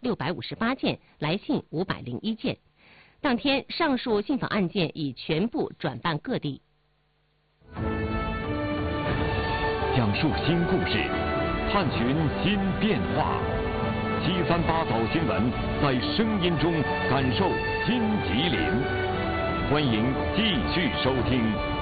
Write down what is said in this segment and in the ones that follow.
658件，来信501件。当天，上述信访案件已全部转办各地。 讲述新故事，探寻新变化。738早新闻，在声音中感受新吉林。欢迎继续收听。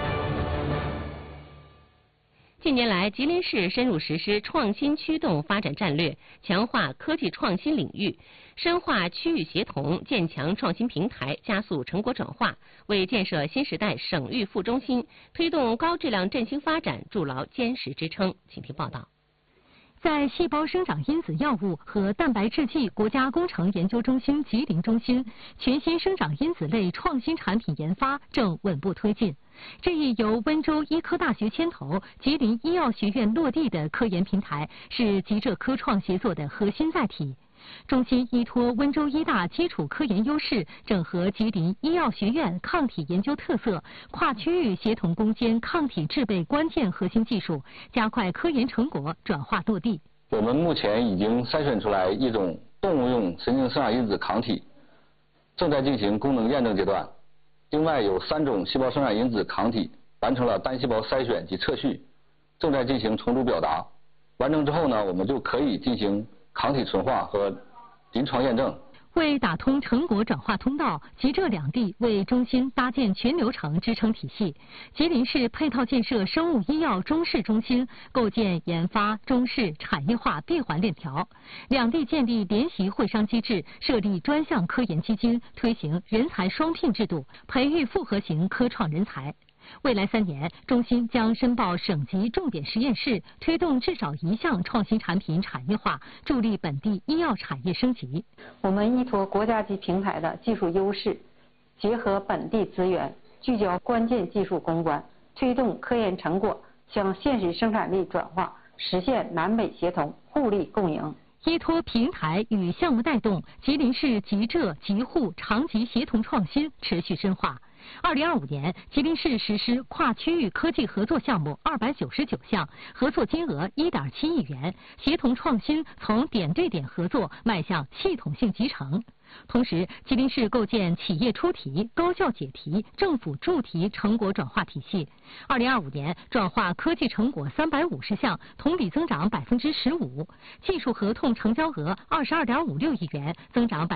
近年来，吉林市深入实施创新驱动发展战略，强化科技创新领域，深化区域协同，建强创新平台，加速成果转化，为建设新时代省域副中心、推动高质量振兴发展筑牢坚实支撑。请听报道。 在细胞生长因子药物和蛋白制剂国家工程研究中心吉林中心全新生长因子类创新产品研发正稳步推进。这一由温州医科大学牵头、吉林医药学院落地的科研平台，是吉浙科创协作的核心载体。中心依托温州医大基础科研优势，整合吉林医药学院抗体研究特色，跨区域协同攻坚抗体制备关键核心技术，加快科研成果转化落地。 我们目前已经筛选出来一种动物用神经生长因子抗体，正在进行功能验证阶段。另外有3种细胞生长因子抗体完成了单细胞筛选及测序，正在进行重组表达。完成之后呢，我们就可以进行抗体纯化和临床验证。 为打通成果转化通道，吉浙两地为中心搭建全流程支撑体系。吉林市配套建设生物医药中试中心，构建研发、中试、产业化闭环链条。两地建立联席会商机制，设立专项科研基金，推行人才双聘制度，培育复合型科创人才。未来3年，中心将申报省级重点实验室，推动至少1项创新产品产业化，助力本地医药产业升级。 我们依托国家级平台的技术优势，结合本地资源，聚焦关键技术攻关，推动科研成果向现实生产力转化，实现南北协同、互利共赢。 依托平台与项目带动，吉林市吉浙吉沪长吉协同创新持续深化。2025年，吉林市实施跨区域科技合作项目299项，合作金额1.7亿元，协同创新从点对点合作迈向系统性集成。同时，吉林市构建企业出题、高校解题、政府助题成果转化体系。2025年，转化科技成果350项，同比增长15%，技术合同成交额22.56亿元，增长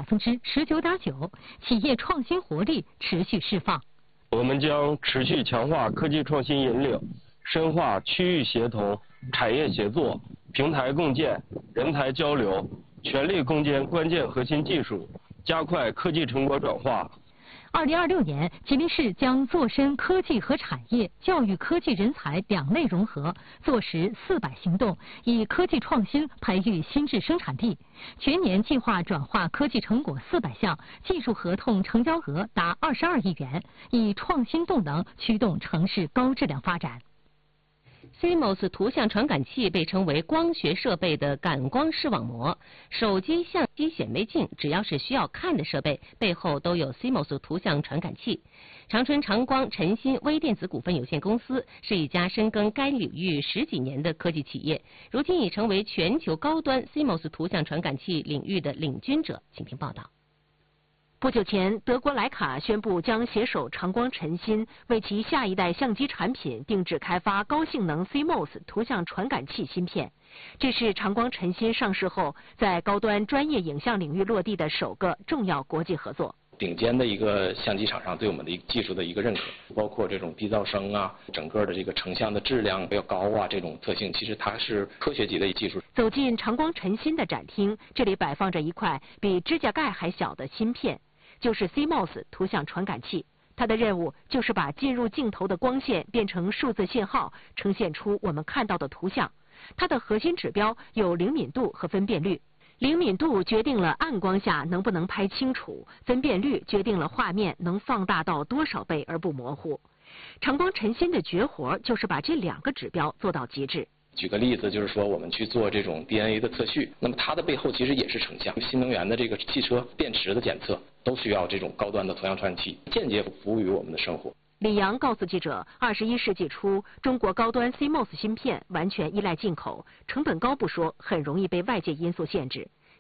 19.9%，企业创新活力持续释放。 我们将持续强化科技创新引领，深化区域协同、产业协作、平台共建、人才交流，全力攻坚关键核心技术，加快科技成果转化。 2026年，吉林市将做深科技和产业、教育科技人才两类融合，做实400行动，以科技创新培育新质生产力。全年计划转化科技成果400项，技术合同成交额达22亿元，以创新动能驱动城市高质量发展。 CMOS 图像传感器被称为光学设备的感光视网膜，手机、相机、显微镜，只要是需要看的设备，背后都有 CMOS 图像传感器。长春长光晨芯微电子股份有限公司是一家深耕该领域10几年的科技企业，如今已成为全球高端 CMOS 图像传感器领域的领军者。请听报道。 不久前，德国徕卡宣布将携手长光晨芯，为其下一代相机产品定制开发高性能 CMOS 图像传感器芯片。这是长光晨芯上市后在高端专业影像领域落地的首个重要国际合作。 顶尖的一个相机厂商对我们的技术的一个认可，包括这种低噪声啊，整个的这个成像的质量比较高啊，这种特性，其实它是科学级的技术。 走进长光晨芯的展厅，这里摆放着一块比指甲盖还小的芯片。就是 CMOS 图像传感器，它的任务就是把进入镜头的光线变成数字信号，呈现出我们看到的图像。它的核心指标有灵敏度和分辨率。灵敏度决定了暗光下能不能拍清楚，分辨率决定了画面能放大到多少倍而不模糊。长光晨芯的绝活就是把这2个指标做到极致。 举个例子，就是说我们去做这种 DNA 的测序，那么它的背后其实也是成像。新能源的这个汽车电池的检测都需要这种高端的图像传感器，间接服务于我们的生活。 李阳告诉记者，21世纪初，中国高端 CMOS 芯片完全依赖进口，成本高不说，很容易被外界因素限制。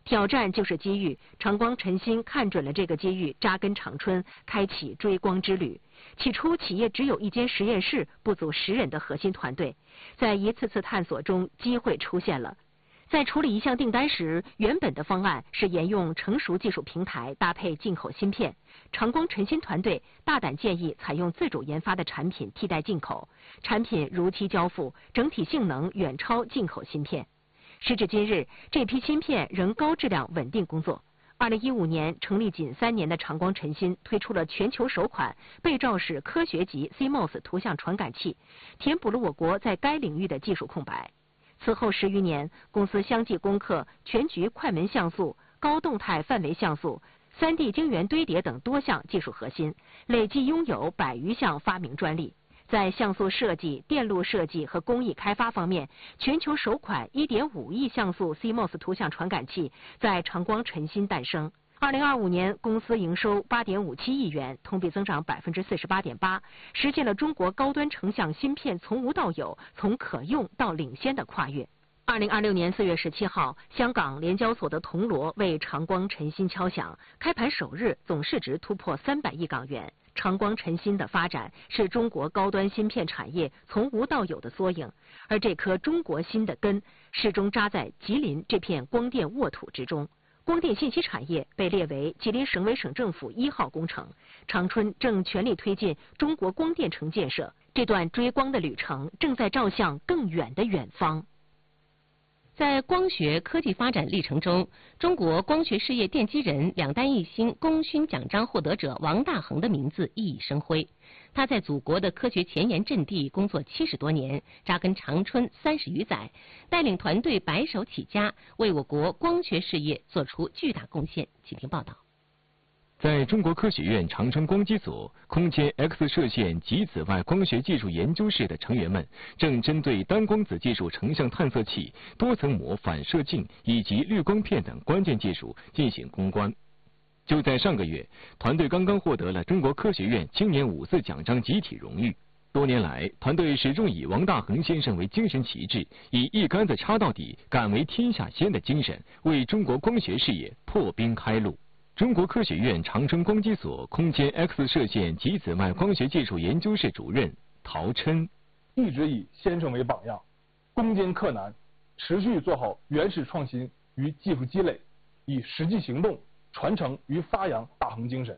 挑战就是机遇，长光晨芯看准了这个机遇，扎根长春，开启追光之旅。起初，企业只有一间实验室，不足10人的核心团队。在一次次探索中，机会出现了。在处理一项订单时，原本的方案是沿用成熟技术平台搭配进口芯片。长光晨芯团队大胆建议采用自主研发的产品替代进口，产品如期交付，整体性能远超进口芯片。时至今日，这批芯片仍高质量稳定工作。2015年成立仅3年的长光晨芯推出了全球首款被照式科学级 CMOS 图像传感器，填补了我国在该领域的技术空白。此后10余年，公司相继攻克全局快门像素、高动态范围像素、3D 晶圆堆叠等多项技术核心，累计拥有100余项发明专利。在像素设计、电路设计和工艺开发方面，全球首款1.5亿像素 CMOS 图像传感器在长光晨芯诞生。2025年，公司营收8.57亿元，同比增长48.8%，实现了中国高端成像芯片从无到有、从可用到领先的跨越。2026年4月17号，香港联交所的铜锣为长光晨芯敲响，开盘首日总市值突破300亿港元。长光晨芯的发展是中国高端芯片产业从无到有的缩影，而这颗中国芯的根始终扎在吉林这片光电沃土之中。光电信息产业被列为吉林省委省政府1号工程，长春正全力推进中国光电城建设，这段追光的旅程正在照向更远的远方。 在光学科技发展历程中，中国光学事业奠基人、2弹1星功勋奖章获得者王大珩的名字熠熠生辉。他在祖国的科学前沿阵地工作70多年，扎根长春30余载，带领团队白手起家，为我国光学事业做出巨大贡献。请听报道。 在中国科学院长春光机所空间 X 射线及紫外光学技术研究室的成员们，正针对单光子技术成像探测器、多层膜反射镜以及滤光片等关键技术进行攻关。就在上个月，团队刚刚获得了中国科学院青年5次奖章集体荣誉。多年来，团队始终以王大珩先生为精神旗帜，以一竿子插到底、敢为天下先的精神，为中国光学事业破冰开路。中国科学院长春光机所空间 X 射线及紫外光学技术研究室主任陶琛， 一直以先生为榜样，攻坚克难，持续做好原始创新与技术积累，以实际行动传承与发扬大珩精神。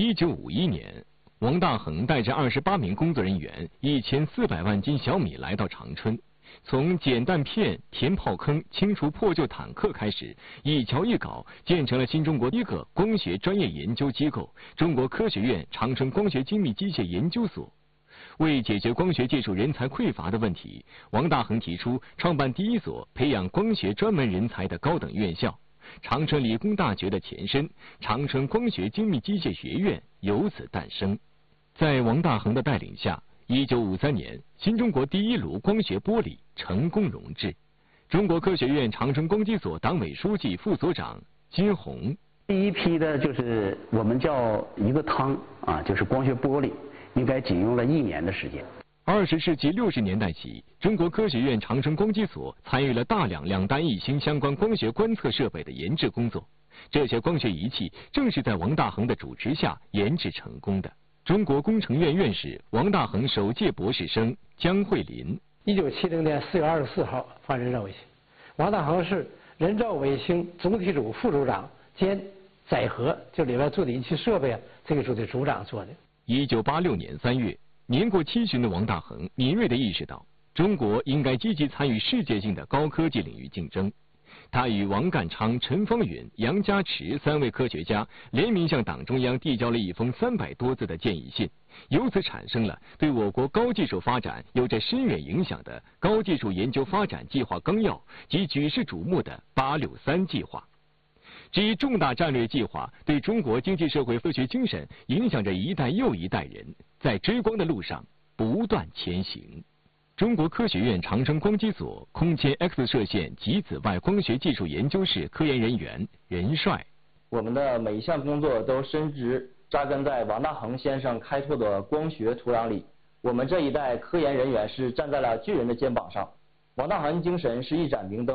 1951年，王大珩带着28名工作人员，1400万斤小米来到长春。从捡弹片、填炮坑、清除破旧坦克开始，一桥一稿建成了新中国第一个光学专业研究机构——中国科学院长春光学精密机械研究所。为解决光学技术人才匮乏的问题，王大珩提出创办第一所培养光学专门人才的高等院校——长春理工大学的前身长春光学精密机械学院由此诞生。在王大珩的带领下，1953年，新中国第一炉光学玻璃成功融制。中国科学院长春光机所党委书记、副所长金红， 第一批的就是我们叫一个汤啊，就是光学玻璃，应该仅用了1年的时间。 20世纪60年代起，中国科学院长春光机所参与了大量2弹1星相关光学观测设备的研制工作。这些光学仪器正是在王大珩的主持下研制成功的。中国工程院院士、王大珩首届博士生江慧林 ，1970年4月24号发人造卫星，王大珩是人造卫星总体组副组长兼载荷，就里边做的仪器设备这个组的组长做的。 1986年3月，年过70的王大珩敏锐地意识到，中国应该积极参与世界性的高科技领域竞争。他与王淦昌、陈方允、杨家池3位科学家联名向党中央递交了一封300多字的建议信，由此产生了对我国高技术发展有着深远影响的高技术研究发展计划纲要及举世瞩目的863计划。这一重大战略计划对中国经济社会科学精神影响着一代又一代人，在追光的路上不断前行。中国科学院长春光机所空间 X 射线及紫外光学技术研究室科研人员任帅， 我们的每一项工作都深植扎根在王大珩先生开拓的光学土壤里。我们这一代科研人员是站在了巨人的肩膀上，王大珩精神是一盏明灯。